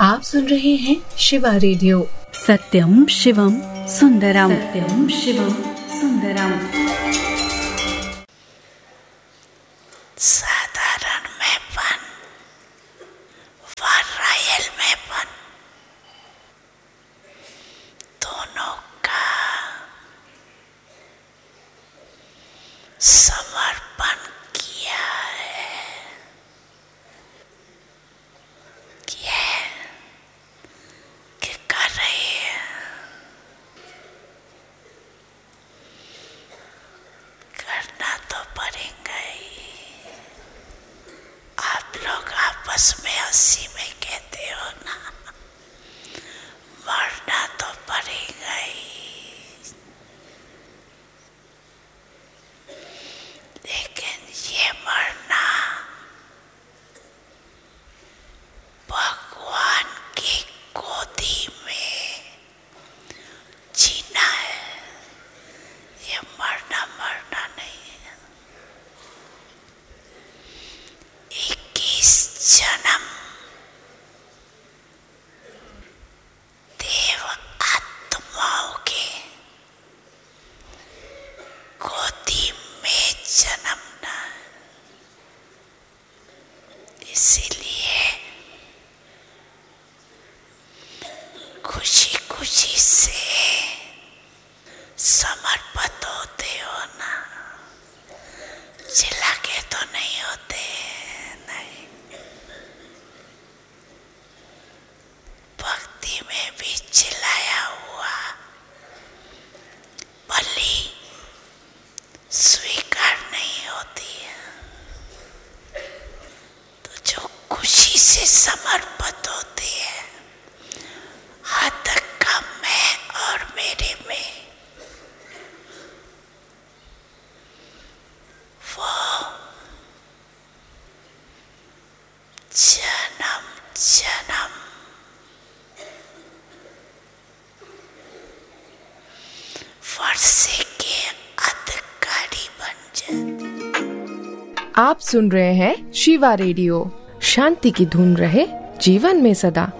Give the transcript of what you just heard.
आप सुन रहे हैं शिवा रेडियो। सत्यम शिवम सुंदरम, सत्यम शिवम सुंदरम। साधारण मेपन व रॉयल मेपन दोनों का समर्पण किया है। क्या कर रही है? करना तो पड़ेगा ही। आप लोग आपस में हंसी में कहते हो ना, मरना तो पड़ेगा ही, लेकिन ये मरना भगवान की गोदी में जीना है। ये मरना नहीं है। 21 जन्म देव आत्माओं के गोदी में जन्मना। इसीलिए खुशी खुशी से समर्पित होते हो ना, चिल्ला के तो नहीं होते। नहीं, भक्ति में भी चिल्लाया हुआ बलि स्वीकार नहीं होती है। तो जो खुशी से समर्पित होते हैं, हद का मैं और मेरे में, वो जन्म जन्म वर्षे के अधिकारी बन जाते। आप सुन रहे हैं शिवा रेडियो। शांति की धुन रहे जीवन में सदा।